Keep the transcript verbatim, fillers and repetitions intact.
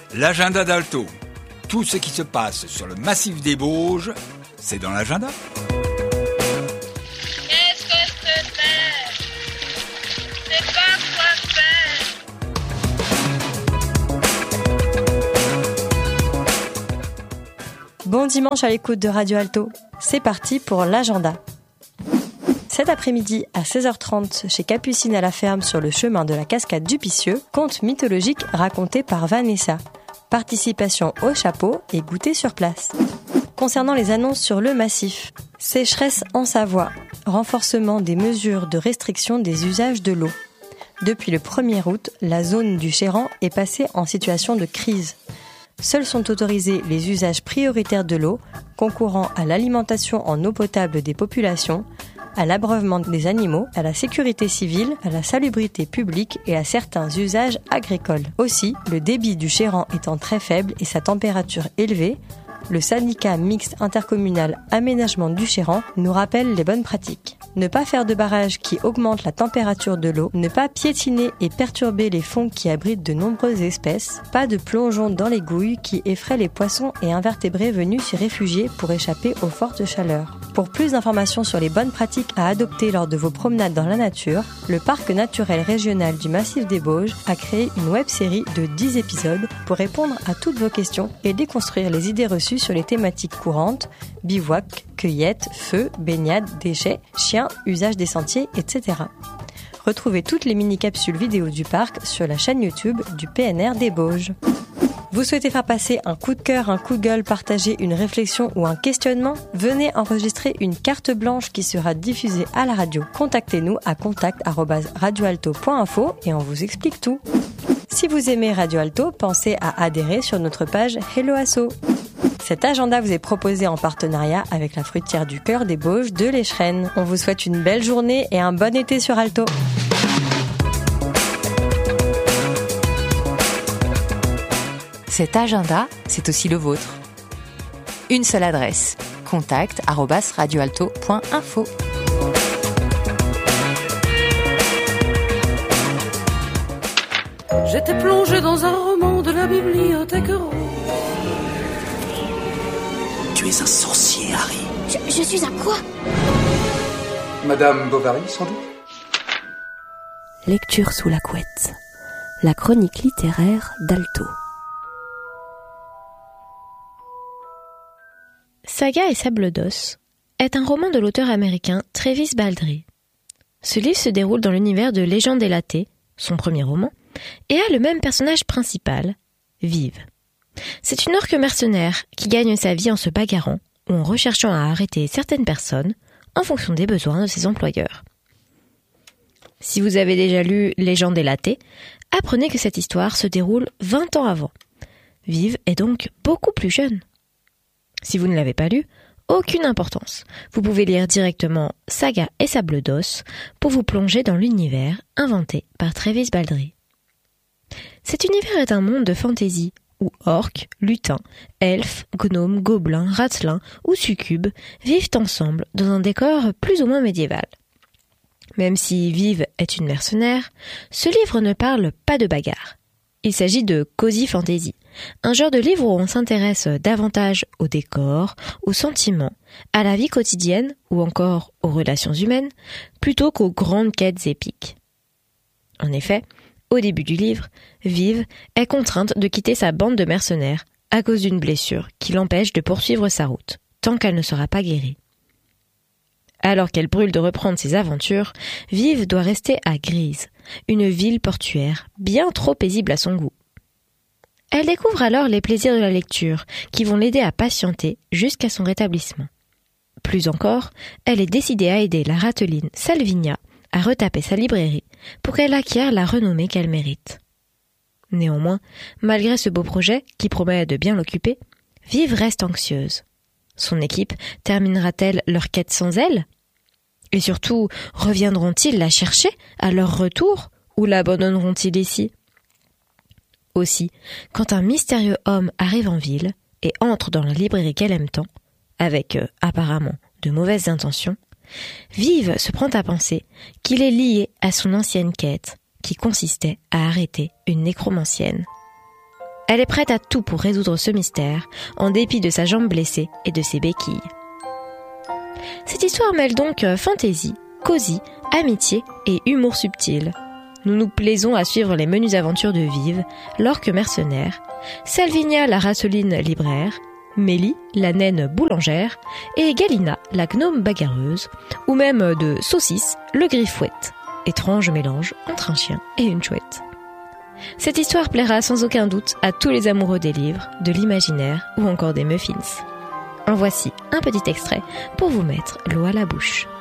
L'agenda d'Alto. Tout ce qui se passe sur le massif des Bauges, c'est dans l'agenda. Qu'est-ce que c'est? C'est pas quoi faire. Bon dimanche à l'écoute de Radio Alto. C'est parti pour l'agenda. Cet après-midi, à seize heures trente, chez Capucine à la ferme sur le chemin de la cascade du Picieux, conte mythologique raconté par Vanessa. Participation au chapeau et goûter sur place. Concernant les annonces sur le massif, sécheresse en Savoie, renforcement des mesures de restriction des usages de l'eau. Depuis le premier août, la zone du Chéran est passée en situation de crise. Seuls sont autorisés les usages prioritaires de l'eau, concourant à l'alimentation en eau potable des populations, à l'abreuvement des animaux, à la sécurité civile, à la salubrité publique et à certains usages agricoles. Aussi, le débit du Chéran étant très faible et sa température élevée, le syndicat mixte intercommunal Aménagement du Chéran nous rappelle les bonnes pratiques. Ne pas faire de barrage qui augmente la température de l'eau, ne pas piétiner et perturber les fonds qui abritent de nombreuses espèces, pas de plongeon dans les gouilles qui effraient les poissons et invertébrés venus s'y réfugier pour échapper aux fortes chaleurs. Pour plus d'informations sur les bonnes pratiques à adopter lors de vos promenades dans la nature, le Parc naturel régional du Massif des Bauges a créé une web-série de dix épisodes pour répondre à toutes vos questions et déconstruire les idées reçues sur les thématiques courantes, bivouac, cueillette, feu, baignade, déchets, chiens, usage des sentiers, et cetera. Retrouvez toutes les mini-capsules vidéo du parc sur la chaîne YouTube du P N R des Bauges. Vous souhaitez faire passer un coup de cœur, un coup de gueule, partager une réflexion ou un questionnement? Venez enregistrer une carte blanche qui sera diffusée à la radio. Contactez-nous à contact arobase radioalto point info et on vous explique tout. Si vous aimez Radio Alto, pensez à adhérer sur notre page Hello Asso. Cet agenda vous est proposé en partenariat avec la fruitière du cœur des Bauges de l'Échrennes. On vous souhaite une belle journée et un bon été sur Alto. Cet agenda, c'est aussi le vôtre. Une seule adresse, contact arobase radioalto point info. J'étais plongé dans un roman de la bibliothèque rouge. Tu es un sorcier, Harry. Je, je suis un quoi? Madame Bovary, sans doute. Lecture sous la couette. La chronique littéraire d'Alto. Saga et Sable d'Os est un roman de l'auteur américain Travis Baldree. Ce livre se déroule dans l'univers de Légende élatée, son premier roman, et a le même personnage principal, Vive. C'est une orque mercenaire qui gagne sa vie en se bagarrant ou en recherchant à arrêter certaines personnes en fonction des besoins de ses employeurs. Si vous avez déjà lu Légende élatée, apprenez que cette histoire se déroule vingt ans avant. Vive est donc beaucoup plus jeune. Si vous ne l'avez pas lu, aucune importance. Vous pouvez lire directement Saga et Sable d'Os pour vous plonger dans l'univers inventé par Travis Baldree. Cet univers est un monde de fantaisie où orques, lutins, elfes, gnomes, gobelins, ratelins ou succubes vivent ensemble dans un décor plus ou moins médiéval. Même si Vive est une mercenaire, ce livre ne parle pas de bagarre. Il s'agit de cozy fantasy, un genre de livre où on s'intéresse davantage au décor, aux sentiments, à la vie quotidienne ou encore aux relations humaines, plutôt qu'aux grandes quêtes épiques. En effet, au début du livre, Vive est contrainte de quitter sa bande de mercenaires à cause d'une blessure qui l'empêche de poursuivre sa route, tant qu'elle ne sera pas guérie. Alors qu'elle brûle de reprendre ses aventures, Vive doit rester à Grise, une ville portuaire bien trop paisible à son goût. Elle découvre alors les plaisirs de la lecture, qui vont l'aider à patienter jusqu'à son rétablissement. Plus encore, elle est décidée à aider la rateline Salvinia à retaper sa librairie pour qu'elle acquiert la renommée qu'elle mérite. Néanmoins, malgré ce beau projet qui promet de bien l'occuper, Vive reste anxieuse. Son équipe terminera-t-elle leur quête sans elle? Et surtout, reviendront-ils la chercher à leur retour ou l'abandonneront-ils ici? Aussi, quand un mystérieux homme arrive en ville et entre dans la librairie qu'elle aime tant, avec, euh, apparemment, de mauvaises intentions, Vive se prend à penser qu'il est lié à son ancienne quête, qui consistait à arrêter une nécromancienne. Elle est prête à tout pour résoudre ce mystère, en dépit de sa jambe blessée et de ses béquilles. Cette histoire mêle donc fantaisie, cosy, amitié et humour subtil. Nous nous plaisons à suivre les menues aventures de Vive, l'orque mercenaire, Salvinia la rasseline libraire, Mélie, la naine boulangère, et Galina, la gnome bagarreuse, ou même de Saucisse, le griffouette. Étrange mélange entre un chien et une chouette. Cette histoire plaira sans aucun doute à tous les amoureux des livres, de l'imaginaire ou encore des muffins. En voici un petit extrait pour vous mettre l'eau à la bouche.